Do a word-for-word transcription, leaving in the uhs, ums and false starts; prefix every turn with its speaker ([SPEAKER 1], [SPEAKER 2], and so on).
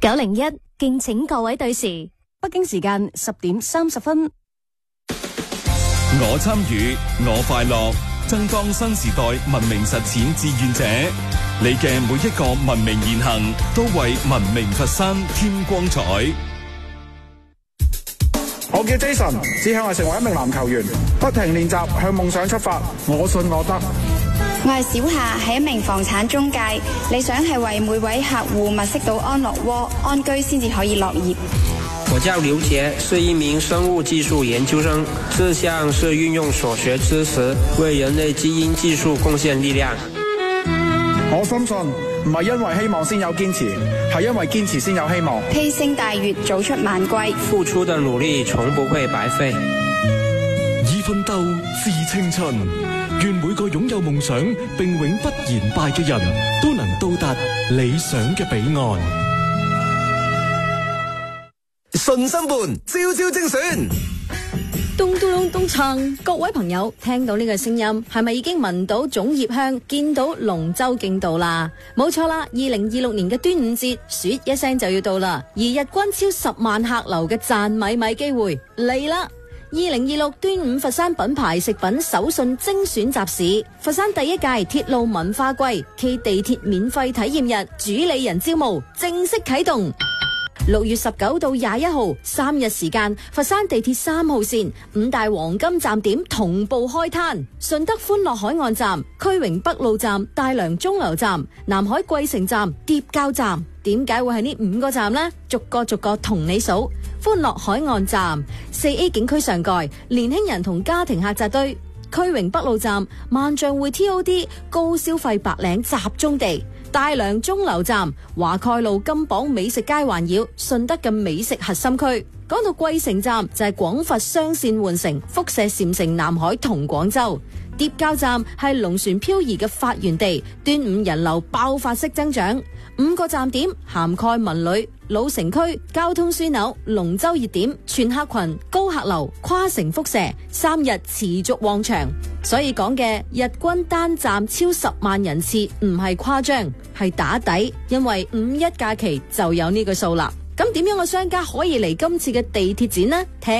[SPEAKER 1] 九零一，敬請各位對時。
[SPEAKER 2] 北京時間十點三十分。
[SPEAKER 3] 我參與，我快樂，爭當新時代文明實踐志願者。你嘅每一個文明言行，都為文明佛山添光彩。
[SPEAKER 4] 我叫 Jason， 志向係成為一名籃球員，不停練習，向夢想出發。我信我得。
[SPEAKER 5] 我係小夏，係一名房產中介，理想係為每位客戶物色到安樂窩，安居先至可以樂業。
[SPEAKER 6] 我叫劉杰，是一名生物技術研究生，志向是運用所學知識，為人類基因技術貢獻力量。
[SPEAKER 4] 我深信，唔係因為希望先有堅持，係因為堅持先有希望。
[SPEAKER 5] 披星戴月，早出晚歸，
[SPEAKER 6] 付出的努力從不會白費。
[SPEAKER 7] 以奮鬥致青春，願每個擁有夢想並永不言敗嘅人都能到達理想嘅彼岸。
[SPEAKER 8] 信心伴，朝朝精選。
[SPEAKER 2] 咚咚咚咚鏘！各位朋友聽到呢個聲音，係咪已經聞到粽葉香，見到龍舟競渡啦？冇錯啦！二零二六年嘅端午節，說一聲就要到啦。而日均超十萬客流嘅賺米米機會嚟啦！二零二六端午佛山品牌食品手信精選集市，佛山第一屆鐵路文化季暨地鐵免費體驗日主理人招募正式啟動。六月十九到廿一號三日時間，佛山地鐵三號線五大黃金站點同步開攤，順德歡樂海岸站、區榮北路站、大良鐘樓站、南海桂城站、疊滘站。點解會係呢五個站呢？逐個逐個同你數。歡樂海岸站四 A 景區上蓋，年輕人同家庭客扎堆；區榮北路站萬象匯 T O D 高消費白領集中地。大良鐘樓站華蓋路金榜美食街環繞，順德嘅美食核心區。講到桂城站就係廣佛雙線換乘，輻射禪城、南海同廣州。疊滘站係龍船漂移嘅發源地，端午人流爆發式增長。五個站點涵蓋文旅、老城區、交通樞紐、龍舟熱點、全客群、高客流、跨城輻射，三日持續旺場。所以講嘅日均單站超十萬人次唔係誇張，係打底，因為五一假期就有呢個數啦。咁點樣嘅商家可以嚟今次嘅地鐵展呢？聽